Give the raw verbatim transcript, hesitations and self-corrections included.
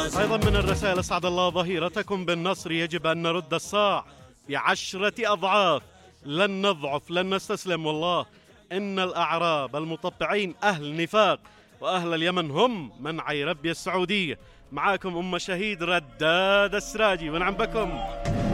أيضا من الرسائل: أسعد الله ظهيرتكم بالنصر، يجب أن نرد الصاع بعشرة أضعاف، لن نضعف لن نستسلم، والله إن الأعراب المطبعين أهل نفاق، وأهل اليمن هم من عيربي السعودية. معاكم أم شهيد رداد السراجي، ونعم بكم.